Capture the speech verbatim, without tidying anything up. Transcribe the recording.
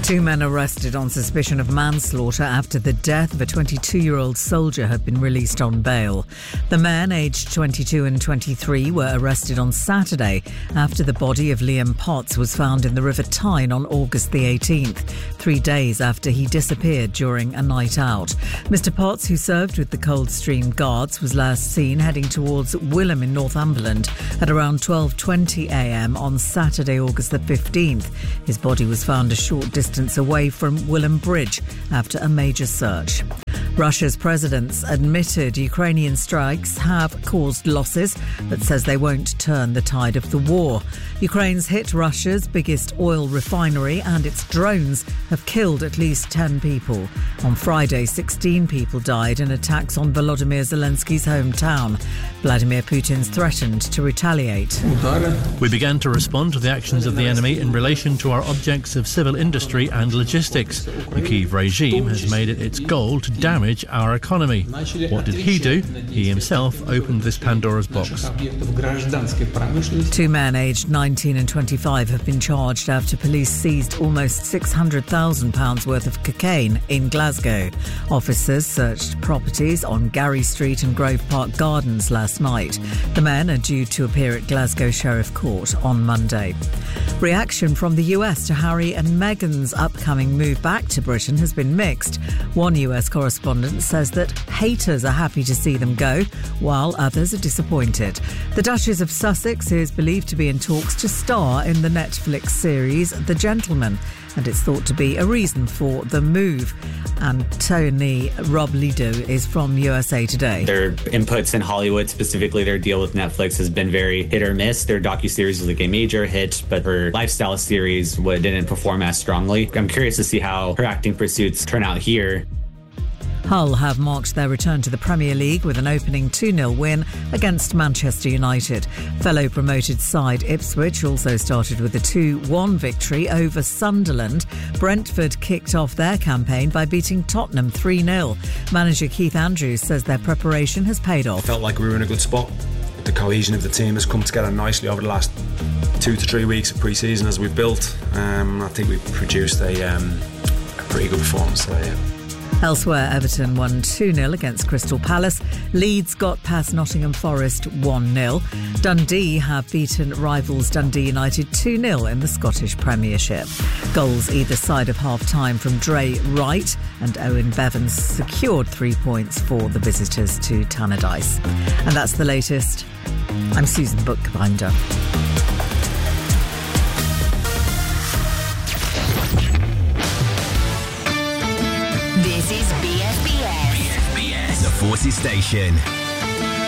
Two men arrested on suspicion of manslaughter after the death of a twenty-two-year-old soldier have been released on bail. The men, aged twenty-two and twenty-three, were arrested on Saturday after the body of Liam Potts was found in the River Tyne on August the eighteenth, three days after he disappeared during a night out. Mister Potts, who served with the Coldstream Guards, was last seen heading towards Willem in Northumberland at around twelve twenty a m on Saturday, August the fifteenth. His body was found a short distance away from Willem Bridge after a major search. Russia's president admitted Ukrainian strikes have caused losses, but says they won't turn the tide of the war. Ukraine's hit Russia's biggest oil refinery, and its drones have killed at least ten people. On Friday, sixteen people died in attacks on Volodymyr Zelensky's hometown. Vladimir Putin's threatened to retaliate. We began to respond to the actions of the enemy in relation to our objects of civil industry and logistics. The Kyiv regime has made it its goal to damage our economy. What did he do? He himself opened this Pandora's box. Two men aged nineteen and twenty-five have been charged after police seized almost six hundred thousand pounds worth of cocaine in Glasgow. Officers searched properties on Gary Street and Grove Park Gardens last night. The men are due to appear at Glasgow Sheriff Court on Monday. Reaction from the U S to Harry and Meghan's upcoming move back to Britain has been mixed. One U S correspondent says that haters are happy to see them go, while others are disappointed. The Duchess of Sussex is believed to be in talks to star in the Netflix series The Gentleman, and it's thought to be a reason for the move. And Tony Robledo is from U S A Today. Their inputs in Hollywood, specifically their deal with Netflix, has been very hit or miss. Their docuseries was like a major hit, but her lifestyle series didn't perform as strongly. I'm curious to see how her acting pursuits turn out here. Hull have marked their return to the Premier League with an opening two nil win against Manchester United. Fellow promoted side Ipswich also started with a two one victory over Sunderland. Brentford kicked off their campaign by beating Tottenham three nil. Manager Keith Andrews says their preparation has paid off. Felt like we were in a good spot. The cohesion of the team has come together nicely over the last two to three weeks of pre-season as we've built. Um, I think we've produced a, um, a pretty good performance today. Yeah. Elsewhere, Everton won two nil against Crystal Palace. Leeds got past Nottingham Forest one nil. Dundee have beaten rivals Dundee United two nil in the Scottish Premiership. Goals either side of half-time from Dre Wright and Owen Bevans secured three points for the visitors to Tannadice. And that's the latest. I'm Susan Bookbinder. This is B S B S. B S B S, the Forces Station.